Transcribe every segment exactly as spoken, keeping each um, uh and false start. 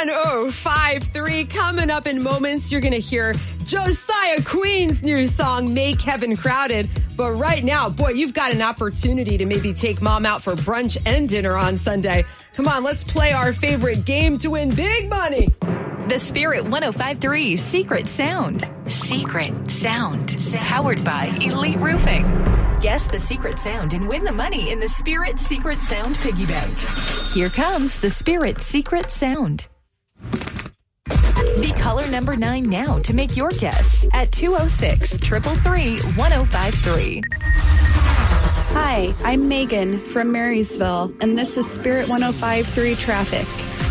one oh five point three. Coming up in moments, you're going to hear Josiah Queen's new song, Make Heaven Crowded. But right now, boy, you've got an opportunity to maybe take mom out for brunch and dinner on Sunday. Come on, let's play our favorite game to win big money. The Spirit one oh five point three Secret Sound. Secret Sound. Powered by Elite Roofing. Guess the secret sound and win the money in the Spirit Secret Sound Piggy Bank. Here comes the Spirit Secret Sound. Be caller number nine now to make your guess at two oh six, three three three, one oh five three. Hi, I'm Megan from Marysville, and this is Spirit one oh five point three traffic.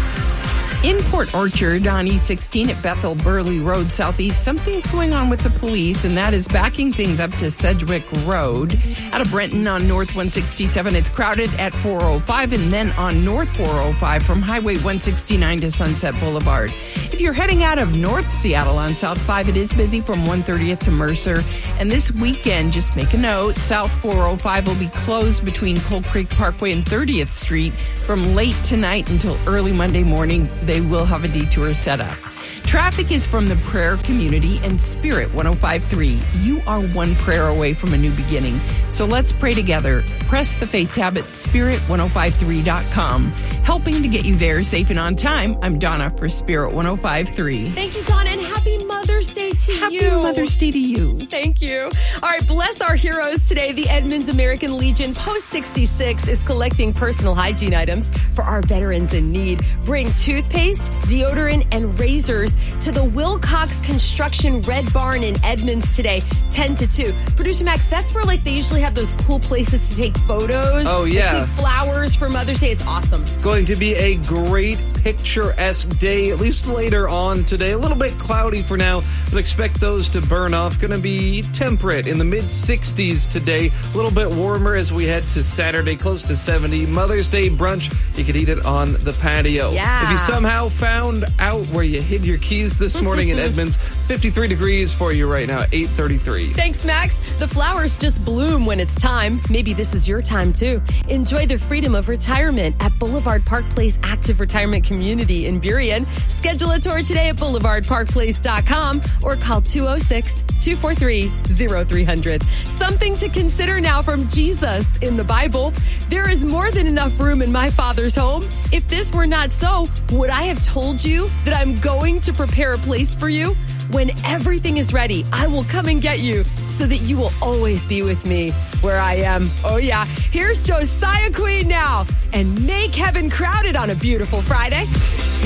In Port Orchard on E sixteen at Bethel Burley Road Southeast, something's going on with the police, and that is backing things up to Sedgwick Road. Out of Brenton on North one sixty-seven, it's crowded at four oh five, and then on North four oh five from Highway one sixty-nine to Sunset Boulevard. If you're heading out of North Seattle on South five, it is busy from one thirtieth to Mercer. And this weekend, just make a note, South four oh five will be closed between Coal Creek Parkway and thirtieth Street from late tonight until early Monday morning. They will have a detour set up. Traffic is from the prayer community and Spirit one oh five point three. You are one prayer away from a new beginning. So let's pray together. Press the Faith tab at spirit one oh five three dot com. Helping to get you there safe and on time, I'm Donna for Spirit one oh five point three. Thank you, Donna, and happy Mother's Day to Happy you. Happy Mother's Day to you. Thank you. All right, bless our heroes today. The Edmonds American Legion Post sixty-six is collecting personal hygiene items for our veterans in need. Bring toothpaste, deodorant, and razors to the Wilcox Construction Red Barn in Edmonds today, ten to two. Producer Max, that's where like they usually have those cool places to take photos. Oh, yeah. Like, flowers for Mother's Day. It's awesome. Going to be a great picturesque day, at least later on today. A little bit cloudy for now, but expect those to burn off. Going to be temperate in the mid sixties today. A little bit warmer as we head to Saturday, close to seventy. Mother's Day brunch, you could eat it on the patio. Yeah. If you somehow found out where you hid your keys this morning in Edmonds, fifty-three degrees for you right now, eight thirty-three. Thanks, Max. The flowers just bloom when it's time. Maybe this is your time, too. Enjoy the freedom of retirement at Boulevard Park Place Active Retirement Community in Burien. Schedule a tour today at boulevard park place dot com or call two oh six, two four three, oh three hundred. Something to consider now from Jesus in the Bible. There is more than enough room in my Father's home. If this were not so, would I have told you that I'm going to prepare a place for you? When everything is ready, I will come and get you so that you will always be with me where I am. Oh, yeah. Here's Josiah Queen now and Make Heaven Crowded on a beautiful Friday.